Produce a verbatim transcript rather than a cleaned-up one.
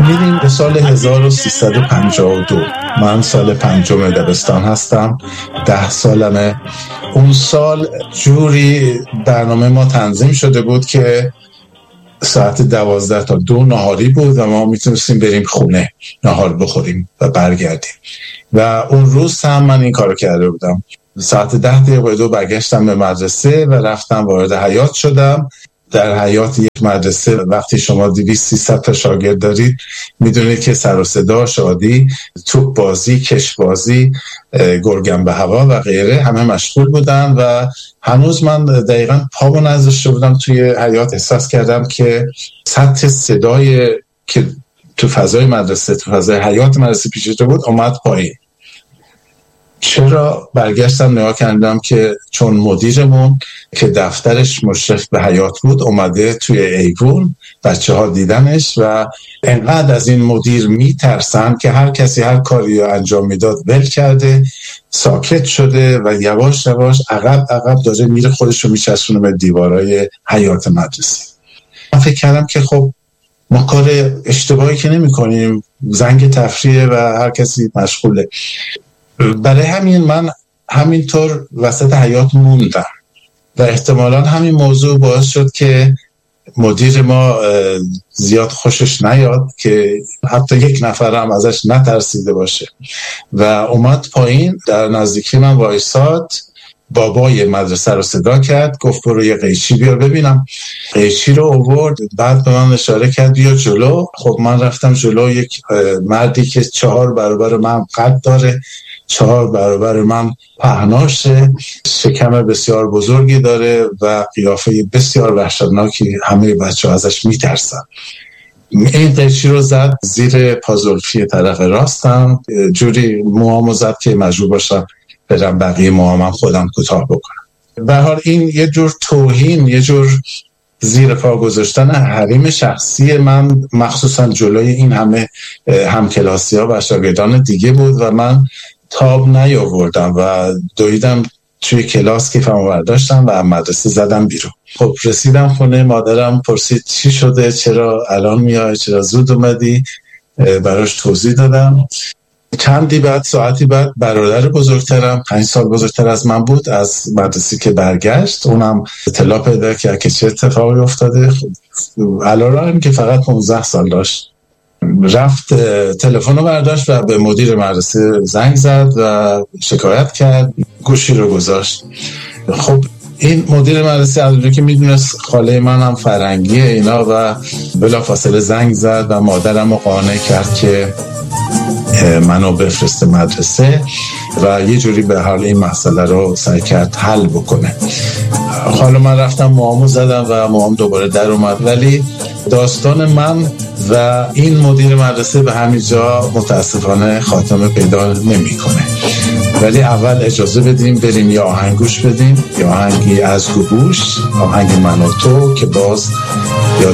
میریم به سال هزار و سیصد و پنجاه و دو. من سال پنجم دبستان هستم، ده سالمه. اون سال جوری برنامه ما تنظیم شده بود که ساعت دوازده تا دو نهاری بود و ما میتونستیم بریم خونه نهار بخوریم و برگردیم. و اون روز هم من این کارو کرده بودم. ساعت ده دقیقه دو برگشتم به مدرسه و رفتم وارد حیاط شدم. در حیاط یک مدرسه وقتی شما دویست سیصد تا شاگرد دارید میدونید که سر و صدا، شادی، توپ بازی، کش بازی، گرگم به هوا و غیره همه مشغول بودن و هنوز من دقیقاً پامو نذاشته بودم توی حیاط احساس کردم که سطح صدای که تو فضای مدرسه، تو فضای حیاط مدرسه پیچیده بود اومد پایین. چرا؟ برگشتم نگاه کردم که چون مدیرمون که دفترش مشرف به حیاط بود اومده توی ایوون، بچه ها دیدنش و انقدر از این مدیر میترسن که هر کسی هر کاری رو انجام میداد ول کرده، ساکت شده و یواش یواش عقب عقب داره میره، خودش رو میچسبونه به دیوارای حیاط مدرسه. من فکر کردم که خب ما کار اشتباهی که نمی کنیم، زنگ تفریحه و هر کسی مشغوله. برای همین من همینطور وسط حیاط موندم و احتمالاً همین موضوع باعث شد که مدیر ما زیاد خوشش نیاد که حتی یک نفر هم ازش نترسیده باشه و اومد پایین، در نزدیکی من وایساد، بابای مدرسه رو صدا کرد، گفت برو یه قیچی بیار ببینم. قیچی رو آورد، بعد به من اشاره کرد بیا جلو. خب من رفتم جلو. یک مردی که چهار برابر من قد داره، چهار برابر من پهناشه، شکم بسیار بزرگی داره و قیافه بسیار وحشتناکی، همه بچه ها ازش میترسن. این قیچی رو زد زیر پازلفی طرف راستم، جوری موامو زد که مجبور باشم برم بقیه موامم خودم کوتاه بکنم. به هر حال این یه جور توهین، یه جور زیر پا گذاشتن حریم شخصی من، مخصوصا جلوی این همه همکلاسی ها و شاگردان دیگه بود و من تاب نیاوردم و دویدم توی کلاس که فهمو برداشتم و مدرسه زدم بیرون. خب رسیدم خونه، مادرم پرسید چی شده، چرا الان میای، چرا زود اومدی، براش توضیح دادم. چندی بعد، ساعتی بعد، برادر بزرگترم پنج سال بزرگتر از من بود، از مدرسه که برگشت، اونم اطلاع پیدا کرد که چه اتفاقی افتاده. الان که فقط پانزده سال داشت، رفت تلفن رو برداشت و به مدیر مدرسه زنگ زد و شکایت کرد، گوشی رو گذاشت. خب این مدیر مدرسه از اونجا که میدونست خاله من هم فرنگیه اینا و بلافاصله زنگ زد و مادرم رو قانع کرد که منو بفرسته مدرسه و یه جوری به حال این مسئله رو سعی کرد حل بکنه. حالا من رفتم موامو زدم و موام دوباره در اومد، ولی داستان من و این مدیر مدرسه به همین جا متاسفانه خاتمه پیدا نمیکنه. ولی اول اجازه بدیم بریم یا آهنگ گوش بدیم، یا آهنگی از گوگوش، آهنگ من و تو که باز یاد